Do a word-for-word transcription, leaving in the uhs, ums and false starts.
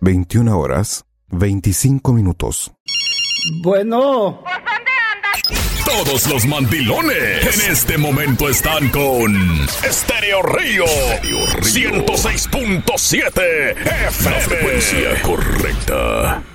veintiuna horas, veinticinco minutos. Bueno. ¿Pues dónde andas? Todos los mandilones en este momento están con Estéreo Río ciento seis punto siete F M. La frecuencia correcta.